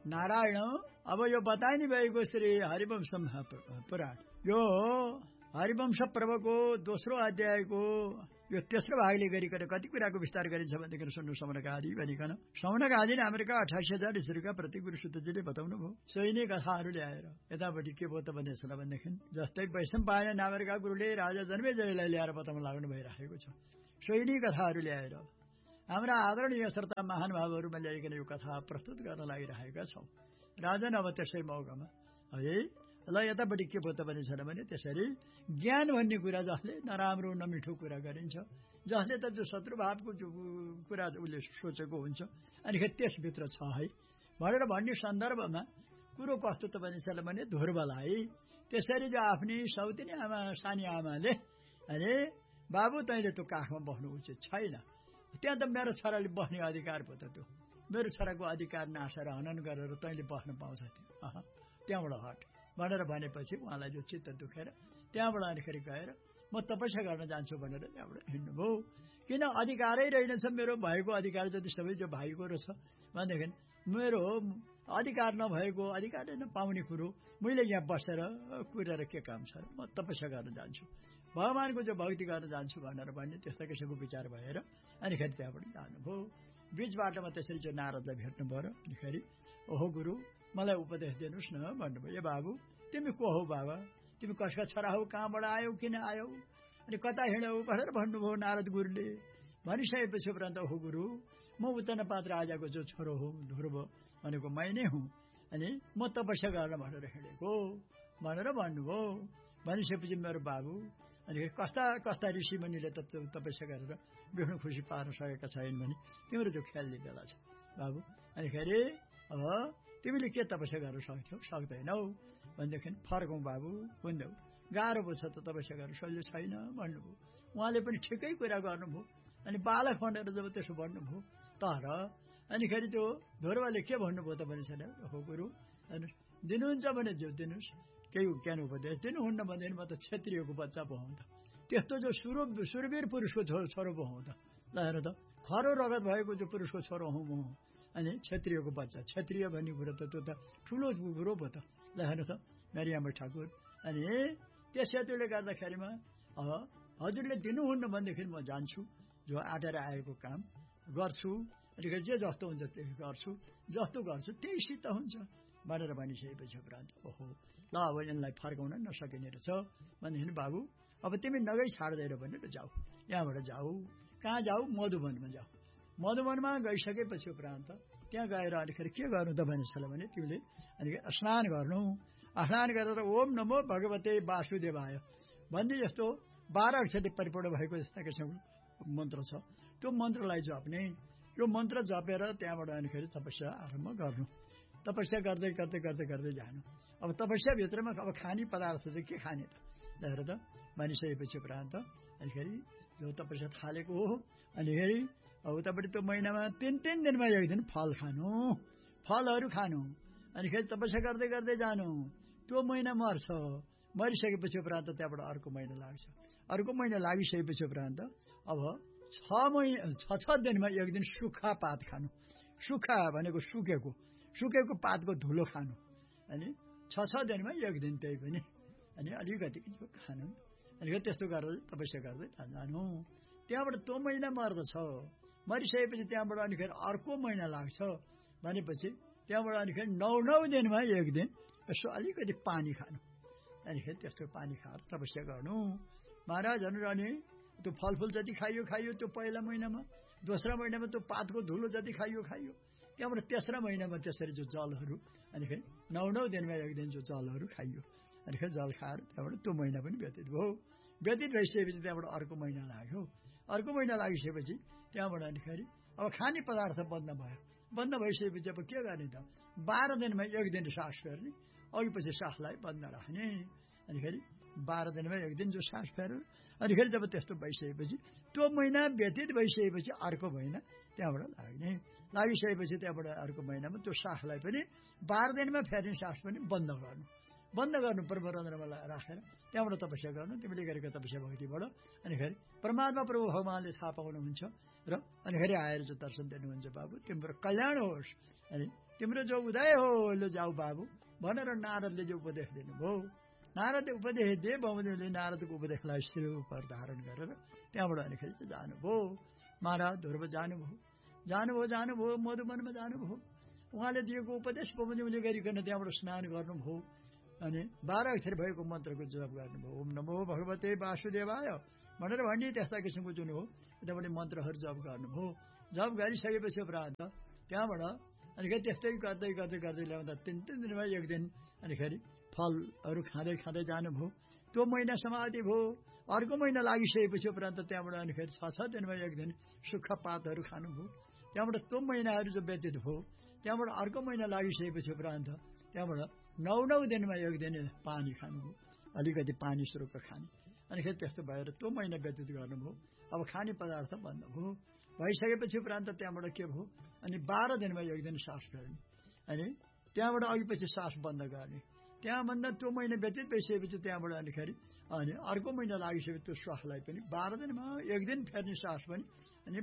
नारायण अब यो बताइने भएको श्री हरिवंश पुराण यो हरिवंश पर्वको दोस्रो अध्यायको यो तेस्रो भागले गरिकन कति कुराको विस्तार गरिन्छ भनेदेखि सुन्नु सौनक आदि भनिकन सौनक आदि अमेरिका 28,000 ईश्वरका प्रति गुरु सुतजीले बताउनु भयो सैन्य कथाहरू ल्याएर यतापट्टि के भयो त भन्दैछ भनेदेखि जस्तै वैष्णव पायन अमेरिका गुरुले राजा जन्मेजयलाई ल्याएर बताउन लाग्नु भइरहेको छ सैन्य कथाहरू ल्याएर हाम्रा आदरणीय श्रोता महानुभावहरूमा ल्याइकन यो कथा प्रस्तुत गर्न लागिरहेका छौं राजन अब त्यसै मौकामा है ल यतापट्टि के भयो त भने त्यसरी ज्ञान भन्ने कुरा जसले नराम्रो नमिठो कुरा गरिन्छ जसले त जो शत्रुभावको कुरा उसले सोचेको हुन्छ अनि त्यसभित्र छ है भनेर भन्ने सन्दर्भमा कुरो कस्तो त भने ध्रुवलाई त्यसरी जो आफ्नै सौतिनी आमा सानी आमाले अरे बाबु तैँले त्यो काखमा बस्नु उचित छैन त्यहाँ त मेरो छोराले बस्ने अधिकार पो त त्यो मेरो छोराको अधिकार नासेर हनन गरेर तैँले बस्न पाउँछ त्यहाँबाट हट भनेर भनेपछि उहाँलाई जो चित्त दुखेर त्यहाँबाट अनिखेरि गएर म तपस्या गर्न जान्छु भनेर त्यहाँबाट हिँड्नुभयो किन अधिकारै रहेनछ मेरो भएको अधिकार जति सबै जो भाइको रहेछ भनेदेखि मेरो अधिकार नभएको अधिकारले नपाउने कुरो मैले यहाँ बसेर कुरेर के काम छ म तपस्या गर्न जान्छु भगवानको जो भक्ति गर्न जान्छु भनेर भन्ने त्यस्तो किसिमको विचार भएर अनिखेरि त्यहाँबाट जानुभयो बीच बाटोमा त्यसरी जो नारदलाई भेट्नु भयो अनिखेरि ओहो गुरु मलाई उपदेश दिनुस् न भन्नुभयो ए बाबु तिमी को हौ बाबा तिमी कसका छोरा हौ कहाँबाट आयौ किन आयौ अनि कता हिँडौ भनेर भन्नुभयो नारद गुरुले भनिसकेपछि उपरान्त हो गुरु म उत्तनपात राजाको जो छोरो हुँ ध्रुव भनेको मै नै हुँ अनि म तपस्या गर्न भनेर हिँडेको भनेर भन्नुभयो भनिसकेपछि मेरो बाबु अनि कस्ता कस्ता ऋषि मुनिले त तपस्या गरेर विष्णु खुसी पार्न सकेका छैन भने तिम्रो जो ख्यालले बेला छ बाबु अनिखेरि अब तिमीले के तपस्या गर्न सक्छौ सक्दैनौ भनेदेखि फर्कौं बाबु हुँदै गाह्रो पो छ त तपस्या गर्न सजिलो छैन भन्नुभयो उहाँले पनि ठिकै कुरा गर्नुभयो अनि बालक भनेर जब त्यसो भन्नुभयो तर अनिखेरि त्यो ध्रुवले के भन्नुभयो त भनेछन् हो गुरु दिनुहुन्छ भने जो दिनुहोस् केही ज्ञान उपदेश दिनुहुन्न भनेदेखि म त क्षत्रियको बच्चा पो हौँ त त्यस्तो जो सुरवीर पुरुषको छोरो पो हौँ त ल हेर त खरो रगत भएको जो पुरुषको छोरो हौँ म अनि क्षत्रियको बच्चा क्षत्रिय भन्ने कुरो त त्यो त ठुलो कुरो पो त ल हेर्नु त मेरियाम ठाकुर अनि त्यस हेतुले गर्दाखेरिमा अब हजुरले दिनुहुन्न भनेदेखि म जान्छु जो आँटेर आएको काम गर्छु अनि जे जस्तो हुन्छ त्यही गर्छु जस्तो गर्छु त्यही सिद्ध हुन्छ भनेर भनिसकेपछि उपरान्त ओहो ल अब यिनलाई फर्काउन नसकिने रहेछ भनेदेखि बाबु अब तिमी नगई छाड्दैनौ भनेर जाऊ यहाँबाट जाऊ कहाँ जाऊ मधुवनमा जाऊ मधुवनमा गइसकेपछि उपरान्त त्यहाँ गएर अलिकति के गर्नु त भने तिमीले अनि स्नान गर्नु स्नान गरेर ओम नमो भगवते वासुदेवाय भन्ने जस्तो 12 अक्षरले परिपूर्ण भएको जस्ता किसिमको मन्त्र छ त्यो मन्त्रलाई जप्ने यो मन्त्र जपेर त्यहाँबाट अनिखेरि तपस्या आरम्भ गर्नु तपस्या गर्दै गर्दै गर्दै गर्दै जानु अब तपस्या भित्रमा अब खाने पदार्थ चाहिँ के खाने त हेर त भनिसकेपछि उपरान्त अनिखेरि जो तपस्या थालेको हो अनिखेरि अब उतापट्टि त्यो महिनामा 3 दिनमा एक दिन फल खानु फलहरू खानु अनिखेरि तपस्या गर्दै गर्दै जानु त्यो महिना मर्छ मरिसकेपछि उपरान्त त्यहाँबाट अर्को महिना लाग्छ अर्को महिना लागिसकेपछि उपरान्त अब 6 दिनमा एक दिन सुक्खा पात खानु सुक्खा भनेको सुकेको पातको धुलो खानु अनि 6 दिनमा एक दिन त्यही पनि अनि अलिकति खानु अनि त्यस्तो गरेर तपस्या गर्दै जानु त्यहाँबाट त्यो महिना मर्दछ मरिसकेपछि त्यहाँबाट अनिखेरि अर्को महिना लाग्छ भनेपछि त्यहाँबाट अनिखेरि 9 दिनमा एक दिन यसो अलिकति पानी खानु अनिखेरि त्यस्तो पानी खाएर तपस्या गर्नु महाराजहरू अनि त्यो फलफुल जति खाइयो त्यो पहिला महिनामा दोस्रो महिनामा त्यो पातको धुलो जति खाइयो त्यहाँबाट तेस्रो महिनामा त्यसरी जो जलहरू अनिखेरि 9 दिनमा एक दिन जो जलहरू खाइयो अनिखेरि जल खाएर त्यहाँबाट त्यो महिना पनि व्यतीत भयो व्यतीत भइसकेपछि त्यहाँबाट अर्को महिना लाग्यो अर्को महिना लागिसकेपछि त्यहाँबाट अनिखेरि अब खाने पदार्थ बन्द भइसकेपछि अब के गर्ने त 12 दिनमा एक दिन सास फेर्ने अघि पछि सासलाई बन्द राख्ने अनिखेरि 12 दिनमा एक दिन जो सास फेर्यो अनिखेरि जब त्यस्तो भइसकेपछि त्यो महिना व्यतीत भइसकेपछि अर्को महिना त्यहाँबाट लाग्ने लागिसकेपछि त्यहाँबाट अर्को महिनामा त्यो सासलाई पनि 12 दिनमा फेर्ने सास पनि बन्द गर्नु परमरन्द्रमा राखेर त्यहाँबाट तपस्या गर्नु तिमीले गरेको तपस्या भक्तिबाट अनिखेरि परमात्मा प्रभु भगवानले थाहा पाउनुहुन्छ र अनिखेरि आएर जो दर्शन दिनुहुन्छ बाबु तिम्रो कल्याण होस् अनि तिम्रो जो उदय हो लो जाऊ बाबु भनेर नारदले जो उपदेश दिनुभयो। नारदले उपदेश दिए, बमोजिमले नारदको उपदेशलाई शिर पर धारण गरेर त्यहाँबाट अनिखेरि चाहिँ जानुभयो। महाराज ध्रुव जानुभयो मधुवनमा जानुभयो। उहाँले दिएको उपदेश बमोजिमले गरिकन त्यहाँबाट स्नान गर्नुभयो अनि 12 अक्षर भएको मन्त्रको जप गर्नुभयो। ओम नमो भगवते वासुदेवाय भनेर भनी त्यस्ता किसिमको जुन हो त्यहाँबाट मन्त्रहरू जप गर्नुभयो। जप गरिसकेपछि उपरान्त त्यहाँबाट अनिखेरि त्यस्तै गर्दै गर्दै गर्दै ल्याउँदा 3 दिनमा एक दिन अनिखेरि फलहरू खाँदै जानुभयो। त्यो महिना समाधि भयो। अर्को महिना लागिसकेपछि उपरान्त त्यहाँबाट अनिखेरि 6 दिनमा एक दिन सुक्खा पातहरू खानुभयो। त्यहाँबाट त्यो महिनाहरू जो व्यतीत भयो त्यहाँबाट अर्को महिना लागिसकेपछि उपरान्त त्यहाँबाट 9 दिनमा एक दिन पानी खानुभयो। अलिकति पानी सुरुक खाने अनिखेरि त्यस्तो भएर त्यो महिना व्यतीत गर्नुभयो। अब खाने पदार्थ बन्द भयो। भइसकेपछि उपरान्त त्यहाँबाट के भयो अनि 12 दिनमा एक दिन सास फेर्ने अनि त्यहाँबाट अघिपछि सास बन्द गर्ने। त्यहाँभन्दा त्यो महिना व्यतीत भइसकेपछि त्यहाँबाट अनिखेरि अनि अर्को महिना लागिसकेपछि त्यो श्वासलाई पनि 12 दिनमा एक दिन फेर्ने सास पनि अनि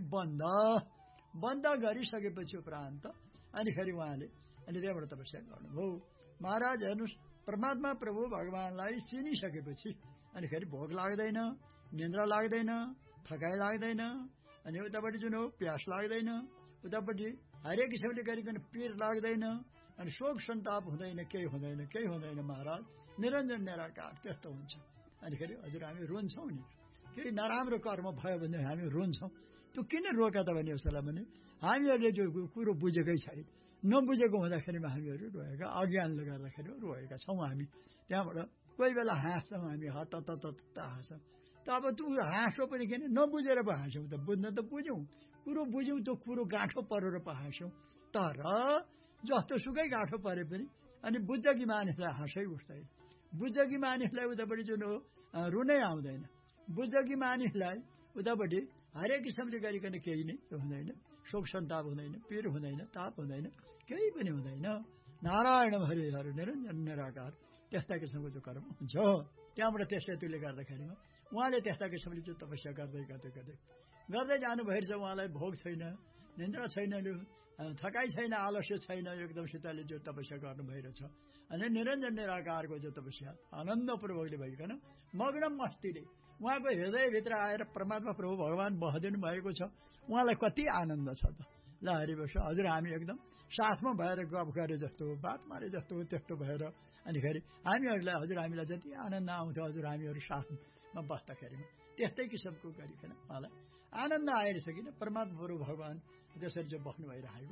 बन्द गरिसकेपछि उपरान्त अनिखेरि उहाँले अनि त्यहाँबाट तपस्या गर्नुभयो। महाराज हेर्नुहोस्, परमात्मा प्रभु भगवानलाई चिनिसकेपछि अनिखेरि भोग लाग्दैन, निन्द्रा लाग्दैन, थकाइ लाग्दैन, अनि उतापट्टि जुन हो प्यास लाग्दैन, उतापट्टि हरेक किसिमले गरिकन पीर लाग्दैन, अनि शोक सन्ताप हुँदैन, केही हुँदैन महाराज। निरञ्जन निराकार त्यस्तो हुन्छ। अनिखेरि हजुर हामी रुन्छौँ नि, केही नराम्रो कर्म भयो भने हामी रुन्छौँ। त्यो किन रोका त भने उसलाई भने हामीहरूले जो कुरो बुझेकै छैन, नबुझेको हुँदाखेरिमा हामीहरू रोएका, अज्ञानले गर्दाखेरि रोएका छौँ हामी। त्यहाँबाट कोही बेला हाँस्छौँ हामी, हत्त हाँस्छौँ। त अब त्यो हाँसो पनि किन नबुझेर पो हाँस्यौँ त, बुझ्न त बुझ्यौँ, कुरो बुझ्यौँ, त्यो कुरो गाँठो परेर पो हाँस्यौँ। तर जस्तो सुकै गाँठो परे पनि अनि बुझ्छ कि मानिसलाई हाँसै उठ्दैन, बुझ्छ कि मानिसलाई उतापट्टि जुन हो रुनै आउँदैन, बुझ्छ कि मानिसलाई उतापट्टि हरेक किसिमले गरिकन केही नै हुँदैन, शोक सन्ताप हुँदैन, पीर हुँदैन, ताप हुँदैन, केही पनि हुँदैन। नारायण हरि हरि निरञ्जन निराकार त्यस्ता किसिमको जो कर्म हुन्छ। त्यहाँबाट त्यसले गर्दाखेरिमा उहाँले त्यस्ता किसिमले जो तपस्या गर्दै जानुभएर चाहिँ उहाँलाई भोग छैन, निन्द्रा छैन, थकाइ छैन, आलस्य छैन, एकदम शीतलले जो तपस्या गर्नुभएको छ। अनि निरञ्जन निराकारको जो तपस्या आनन्दपूर्वकले भइकन मग्न मस्तीले उहाँको हृदयभित्र आएर परमात्मा प्रभु भगवान बहदिनु भएको छ। उहाँलाई कति आनन्द छ त। ल हरिवश हजुर हामी एकदम साथमा भएर गफ गरे जस्तो हो, बात मारे जस्तो हो, त्यस्तो भएर अनिखेरि हामीहरूलाई हजुर हामीलाई जति आनन्द आउँथ्यो हजुर हामीहरू साथमा बस्दाखेरिमा त्यस्तै किसिमको गरिकन उहाँलाई आनन्द आइरहेछ। किन परमात्मा प्रभु भगवान त्यसरी चाहिँ बस्नु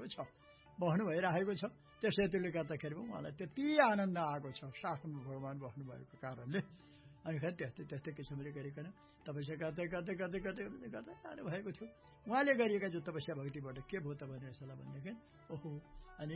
भइरहेको छ। त्यसैले गर्दाखेरिमा उहाँलाई त्यति आनन्द आएको छ साथमा भगवान बस्नु भएको कारणले। अनि फेरि त्यस्तै किसिमले गरिकन तपस्या गर्दै जानुभएको थियो। उहाँले गरिएका जो तपस्या भक्तिबाट के भयो त भने यसलाई भनेदेखि ओहो अनि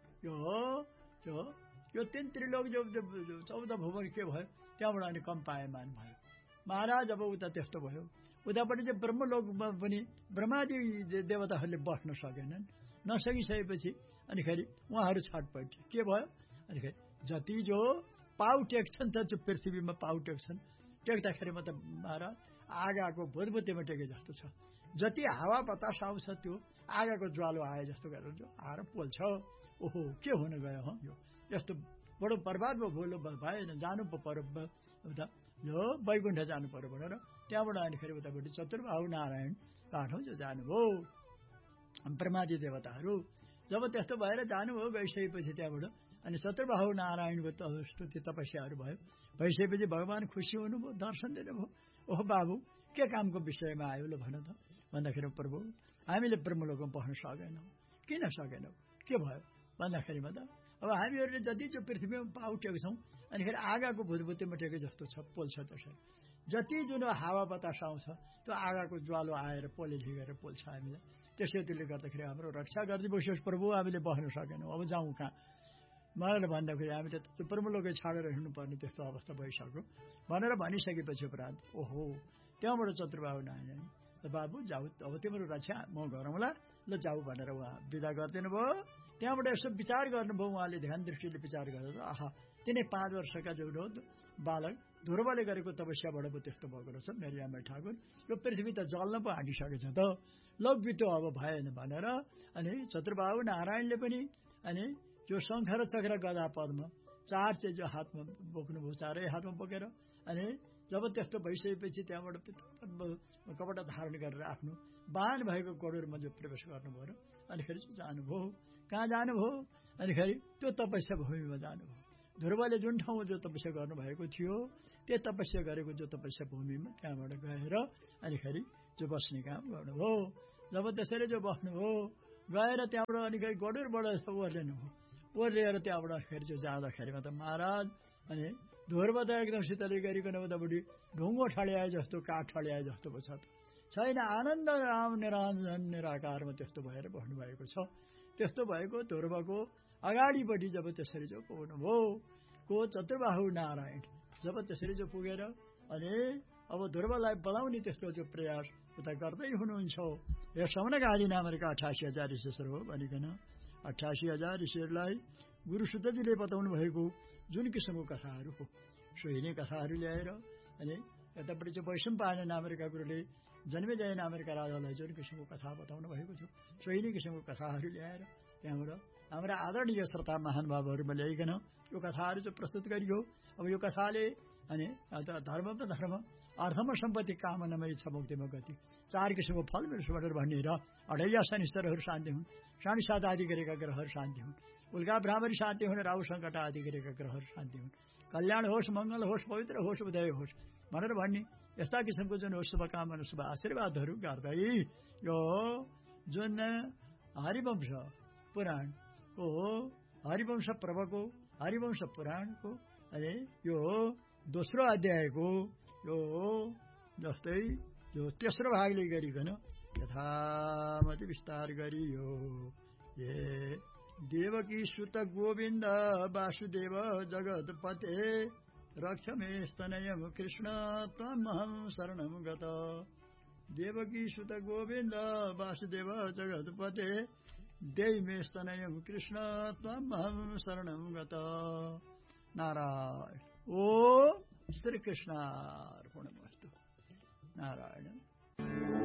यो 3 त्रिलोक जो 14 भुवन के भयो त्यहाँबाट अनि कम्पायमान भयो। महाराज अब उता त्यस्तो भयो, उतापट्टि चाहिँ ब्रह्मलोकमा पनि ब्रह्मादि देवताहरूले बस्न सकेनन्। नसकिसकेपछि अनिखेरि उहाँहरू छटपट के भयो अनिखेरि जति जो पाउ टेक्छन् त जो पृथ्वीमा पाउ टेक्छन्, टेक्दाखेरिमा त महाराज आगाको भुतभुतीमा टेके जस्तो छ। जति हावा बतास आउँछ त्यो आगाको ज्वालो आए जस्तो गरेर जो आएर पोल्छ। ओहो के हुन गयो हो, यो यस्तो बडो बर्बाद भयो, भएन, जानु पर्यो उता यो वैकुण्ठ जानु पर्यो भनेर त्यहाँबाट अनिखेरि उतापट्टि चतुर्बाहु नारायण काठौँ जो जानुभयो ब्रह्मादि देवताहरू। जब त्यस्तो भएर जानुभयो गइसकेपछि त्यहाँबाट अनि चतुर्बाहु नारायणको स्तुति तपस्याहरू भइसकेपछि भगवान खुसी हुनुभयो, दर्शन दिनुभयो। ओहो बाबु के कामको विषयमा आयो ल भन त भन्दाखेरि प्रभु हामीले ब्रह्मलोकमा बस्न सकेनौँ। किन सकेनौँ, के भयो भन्दाखेरिमा त अब हामीहरूले जति जो पृथ्वीमा पाउ टेक्छौँ अनिखेरि आगाको भुतभुतीमा टेके जस्तो छ, पोल्छ। त्यसरी जति जुन हावा बतास आउँछ त्यो आगाको ज्वालो आएर पोले झिकेर पोल्छ हामीलाई। त्यसैले गर्दाखेरि हाम्रो रक्षा गर्दै बस्योस् प्रभु, हामीले बस्न सकेनौँ, अब जाउँ कहाँ भनेर भन्दाखेरि हामीले त्यो ब्रह्मलोकै छाडेर हिँड्नुपर्ने त्यस्तो अवस्था भइसक्यो भनेर भनिसकेपछि उपरान्त ओहो त्यहाँबाट चतुर्बाहु नारायण बाबु जाऊ, अब तिम्रो रक्षा म गरौँला, ल जाऊ भनेर उहाँ विदा गरिदिनु भयो। त्यहाँबाट यसो विचार गर्नुभयो उहाँले, ध्यान दृष्टिले विचार गरेर आहा तिनै 5 वर्षका जो बालक ध्रुवले गरेको तपस्याबाट पो त्यस्तो भएको रहेछ मेरो आमा ठाकुर, यो पृथ्वी त जल्न पो आँटिसकेछ त, ल बित्यो अब भएन भनेर अनि चतुर्बाहु नारायणले पनि अनि जो शङ्ख र चक्र गदा पद्म 4 चाहिँ जो हातमा बोक्नुभयो, 4 हातमा बोकेर अनि जब त्यस्तो भइसकेपछि त्यहाँबाट कपडा धारण गरेर आफ्नो बाण भएको गरुडमा जो प्रवेश गर्नुभयो अनिखेरि जानुभयो। कहाँ जानुभयो? अनिखेरि त्यो तपस्या भूमिमा जानुभयो। ध्रुवले जुन ठाउँमा जो तपस्या गर्नुभएको थियो त्यो तपस्या गरेको जो तपस्या भूमिमा त्यहाँबाट गएर अनिखेरि जो बस्ने काम गर्नुभयो। जब त्यसरी जो बस्नुभयो गएर त्यहाँबाट अनिखेरि गरुडबाट ओर्लिनुभयो। ओर्लिएर त्यहाँबाट अनिखेरि जो जाँदाखेरिमा त महाराज अनि ध्रुव त एकदम शीतली गरिकन उतापट्टि ढुङ्गो ठड्याए जस्तो, काठ ठड्याए जस्तो पो छ त छैन। आनन्द राम निरञ्जन निराकारमा त्यस्तो भएर बस्नुभएको छ। त्यस्तो भएको ध्रुवको अगाडिपट्टि जब त्यसरी जो पुग्नुभयो को चतुर्बाहु नारायण जब त्यसरी जो पुगेर अनि अब ध्रुवलाई बोलाउने त्यस्तो जो प्रयास उता गर्दै हुनुहुन्छ। यो शौनक आदि नामका 88,000 ऋषिहरू हो भनिकन 88,000 ऋषिहरूलाई गुरु सुतजीले बताउनु भएको जुन किसिमको कथाहरू हो सोही नै कथाहरू ल्याएर अनि यतापट्टि चाहिँ वैशम्पायन नामका गुरुले जन्मेजय नामका राजालाई जुन किसिमको कथा बताउनु भएको थियो सोही नै किसिमको कथाहरू ल्याएर त्यहाँबाट हाम्रा आदरणीय श्रोता महानुभावहरूमा ल्याइकन यो कथाहरू चाहिँ प्रस्तुत गरियो। अब यो कथाले अनि धर्म त धर्म अर्थमा सम्पत्ति कामनामा इच्छा मुक्तिमा गति 4 किसिमको फल मिल्छ भन्ने र 28 शनिश्चरहरू शान्ति हुन्, 7.5 आदि गरेका ग्रहहरू शान्ति हुन्, उल्का भ्रामरी शान्ति हुन्, राहु सङ्कट आदि गरेका ग्रहहरू शान्ति हुन्, कल्याण होस्, मङ्गल होस्, पवित्र होस्, उदय होस् भनेर भन्ने यस्ता किसिमको जुन शुभकामना शुभ आशीर्वादहरू गर्दै यो जुन हरिवंश पुराणको हरिवंश पर्वको हरिवंश पुराणको अनि यो दोस्रो अध्यायको यो जस्तै जो तेस्रो भागले गरिकन यथामति विस्तार गरियो। ये देवकी सुत गोविन्द वासुदेव जगतपते रक्ष मे स्तनयं कृष्ण त्वमहं शरणं गत। देवकी सुत गोविन्द वासुदेव जगतपते देहि मे स्तनयं कृष्ण त्वमहं शरणं गत। नारायण। ओम श्री कृष्णार्पणमस्तु। नारायण।